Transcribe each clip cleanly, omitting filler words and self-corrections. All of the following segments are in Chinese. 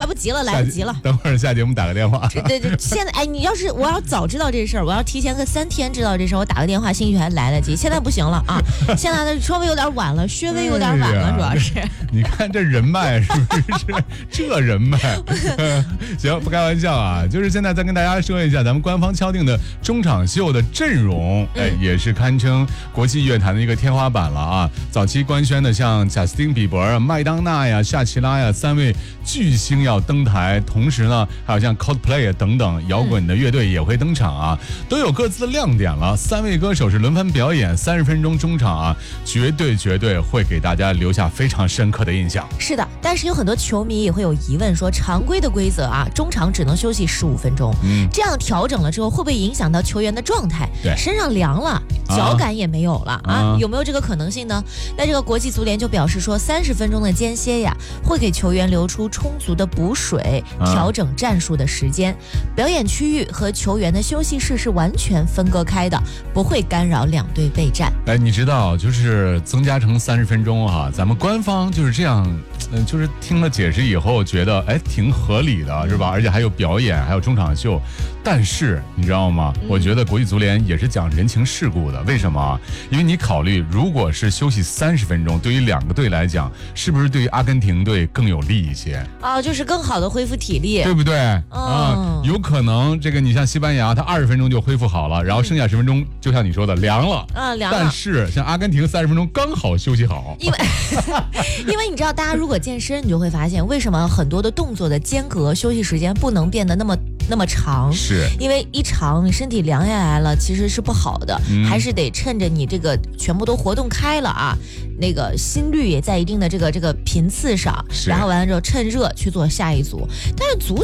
不及了，来不及了。 等会儿下节目打个电话。 对，现在你要是我要早知道这事儿，我要提前个3天知道这事儿，我打个电话兴许还来得及。现在不行了啊，现在的稍微有点晚了，稍微有点晚了，主要是。 你看这人脉是不是这人脉？行，不开玩笑啊，就是现在再跟大家说一下，咱们官方敲定的中场秀的阵容，也是堪称国际乐坛的一个天花板了啊。早期官宣的像贾斯汀比伯、麦当娜呀、夏奇拉呀3位巨星要登台，同时呢，还有像 Coldplay 等等摇滚的乐队也会登场啊，都有各自的亮点了。3位歌手是轮番表演，30分钟中场啊，绝对会给大家留下非常深刻的印象。 是的，但是有很多球迷也会有疑问，说常规的规则啊，中场只能休息15分钟，这样调整了之后，会不会影响到球员的状态？ 对， 身上凉了，脚感也没有了啊，有没有这个可能性呢？那这个国际足联就表示说，30分钟的间歇呀，会给球员留出充足的补水、调整战术的时间。表演区域和球员的休息室是完全分割开的，不会干扰两队备战。 你知道，就是增加成30分钟哈，咱们官方就是这样，就是听了解释以后觉得挺合理的，是吧？而且还有表演，还有中场秀。但是你知道吗？我觉得国际足联也是讲人情世故的。为什么？因为你考虑，如果是休息30分钟，对于2个队来讲，是不是对于阿根廷队更有利一些？ 就是更好的恢复体力， 对不对？有可能这个你像西班牙，他20分钟就恢复好了，然后剩下10分钟，就像你说的凉了。 凉了。 但是像阿根廷30分钟刚好休息好。 因为你知道，大家如果健身，你就会发现为什么很多的动作的间隔休息时间不能变得那么长， 是因为一长你身体凉下来了，其实是不好的，还是得趁着你这个全部都活动开了啊，那个心率也在一定的这个频次上，然后完了之后趁热去做下一组。但是足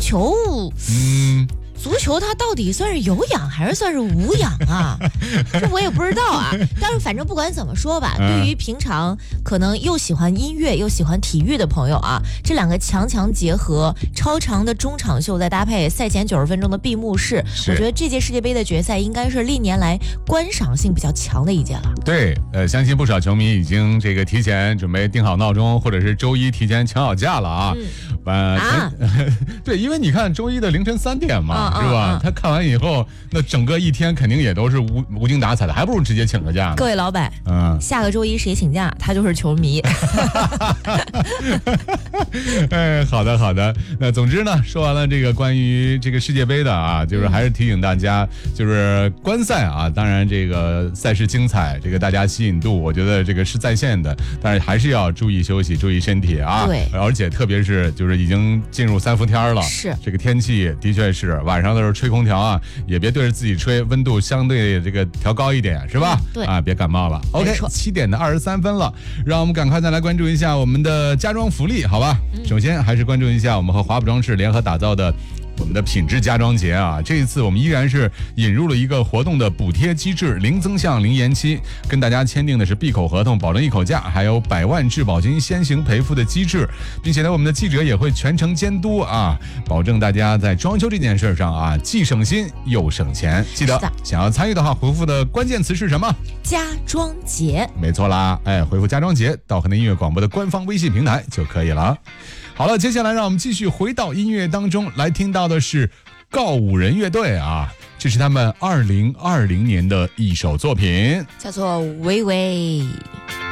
球它到底算是有氧还是算是无氧啊？这我也不知道啊。但是反正不管怎么说吧，对于平常可能又喜欢音乐又喜欢体育的朋友啊，这2个强结合，超长的中场秀再搭配赛前90分钟的闭幕式，我觉得这届世界杯的决赛应该是历年来观赏性比较强的一届了。 对，相信不少球迷已经这个提前准备定好闹钟，或者是周一提前抢好假了啊。对，因为你看周一的凌晨3点嘛。是吧？他看完以后，那整个一天肯定也都是无精打采的，还不如直接请个假呢。 各位老板，下个周一谁请假，他就是球迷。 好的。那总之呢，说完了这个关于这个世界杯的啊，就是还是提醒大家，就是观赛啊，当然这个赛事精彩，这个大家吸引度，我觉得这个是在线的，但是还是要注意休息，注意身体啊。 对， 而且特别是就是已经进入3伏天了， 是这个天气的确是晚上的时候吹空调啊，也别对着自己吹，温度相对这个调高一点，是吧？ 对啊，别感冒了。OK，7点23分了，让我们赶快再来关注一下我们的家装福利，好吧？首先还是关注一下我们和华普装饰联合打造的我们的品质家装节啊，这一次我们依然是引入了一个活动的补贴机制，零增项零延期，跟大家签订的是闭口合同，保证一口价，还有100万质保金先行赔付的机制，并且呢，我们的记者也会全程监督啊，保证大家在装修这件事上啊，既省心又省钱。记得想要参与的话，回复的关键词是什么？ 家装节。 没错啦，回复家装节到河南音乐广播的官方微信平台就可以了。好了，接下来让我们继续回到音乐当中来，听到的是告五人乐队啊，这是他们2020年的一首作品， 叫做《微微》。